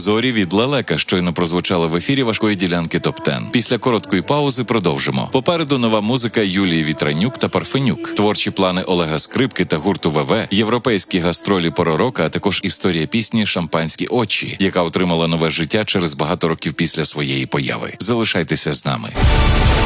Зорі від Лелека щойно прозвучала в ефірі важкої ділянки ТОП-10. Після короткої паузи продовжимо. Попереду нова музика Юлії Вітранюк та Парфенюк, творчі плани Олега Скрипки та гурту ВВ, європейські гастролі Поророка, а також історія пісні «Шампанські очі», яка отримала нове життя через багато років після своєї появи. Залишайтеся з нами.